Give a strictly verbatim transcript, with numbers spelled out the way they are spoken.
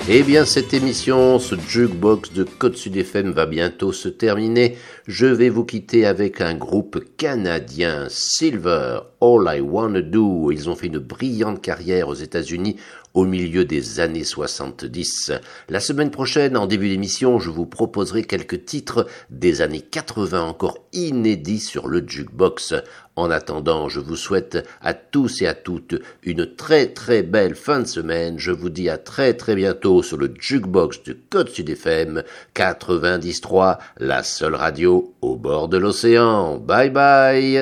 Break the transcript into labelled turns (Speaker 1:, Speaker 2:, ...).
Speaker 1: Eh bien, cette émission, ce jukebox de Côte Sud F M va bientôt se terminer. Je vais vous quitter avec un groupe canadien, Silver, All I Wanna Do. Ils ont fait une brillante carrière aux États-Unis au milieu des années soixante-dix. La semaine prochaine, en début d'émission, je vous proposerai quelques titres des années quatre-vingts encore inédits sur le jukebox. En attendant, je vous souhaite à tous et à toutes une très très belle fin de semaine. Je vous dis à très très bientôt sur le jukebox de Côte Sud F M quatre-vingt-dix point trois, la seule radio au bord de l'océan. Bye bye.